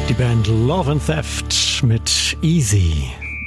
Die Band Love and Theft mit Easy.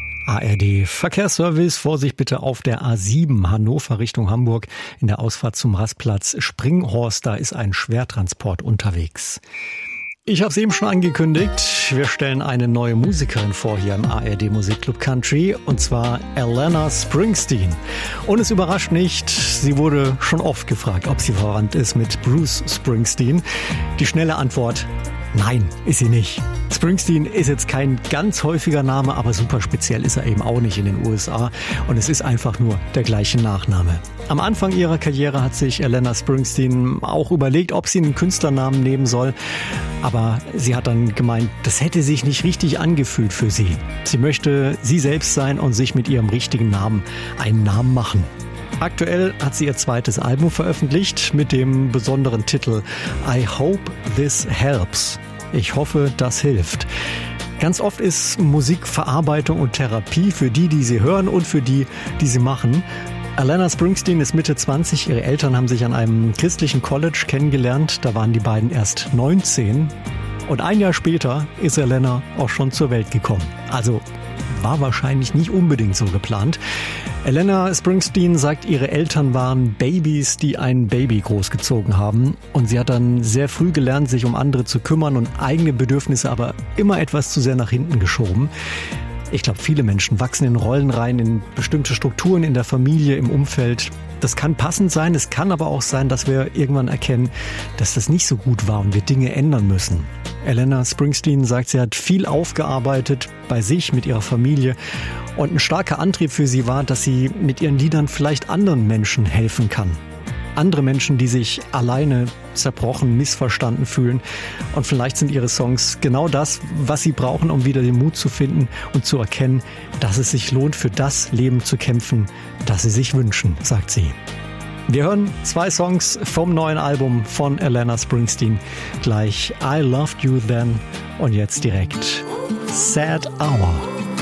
ARD Verkehrsservice, Vorsicht bitte auf der A7 Hannover Richtung Hamburg in der Ausfahrt zum Rastplatz Springhorst, da ist ein Schwertransport unterwegs. Ich habe es eben schon angekündigt, wir stellen eine neue Musikerin vor hier im ARD Musikclub Country und zwar Elena Springsteen. Und es überrascht nicht, sie wurde schon oft gefragt, ob sie verwandt ist mit Bruce Springsteen. Die schnelle Antwort: Nein, ist sie nicht. Springsteen ist jetzt kein ganz häufiger Name, aber super speziell ist er eben auch nicht in den USA und es ist einfach nur der gleiche Nachname. Am Anfang ihrer Karriere hat sich Elena Springsteen auch überlegt, ob sie einen Künstlernamen nehmen soll, aber sie hat dann gemeint, das hätte sich nicht richtig angefühlt für sie. Sie möchte sie selbst sein und sich mit ihrem richtigen Namen einen Namen machen. Aktuell hat sie ihr zweites Album veröffentlicht mit dem besonderen Titel I Hope This Helps. Ich hoffe, das hilft. Ganz oft ist Musik Verarbeitung und Therapie für die sie hören und für die sie machen. Elena Springsteen ist Mitte 20. Ihre Eltern haben sich an einem christlichen College kennengelernt. Da waren die beiden erst 19. Und ein Jahr später ist Elena auch schon zur Welt gekommen. Also war wahrscheinlich nicht unbedingt so geplant. Elena Springsteen sagt, ihre Eltern waren Babys, die ein Baby großgezogen haben. Und sie hat dann sehr früh gelernt, sich um andere zu kümmern und eigene Bedürfnisse aber immer etwas zu sehr nach hinten geschoben. Ich glaube, viele Menschen wachsen in Rollen rein, in bestimmte Strukturen in der Familie, im Umfeld. Das kann passend sein, es kann aber auch sein, dass wir irgendwann erkennen, dass das nicht so gut war und wir Dinge ändern müssen. Elena Springsteen sagt, sie hat viel aufgearbeitet bei sich, mit ihrer Familie. Und ein starker Antrieb für sie war, dass sie mit ihren Liedern vielleicht anderen Menschen helfen kann. Andere Menschen, die sich alleine, zerbrochen, missverstanden fühlen. Und vielleicht sind ihre Songs genau das, was sie brauchen, um wieder den Mut zu finden und zu erkennen, dass es sich lohnt, für das Leben zu kämpfen, das sie sich wünschen, sagt sie. Wir hören 2 Songs vom neuen Album von Elena Springsteen. Gleich I Loved You Then und jetzt direkt Sad Hour.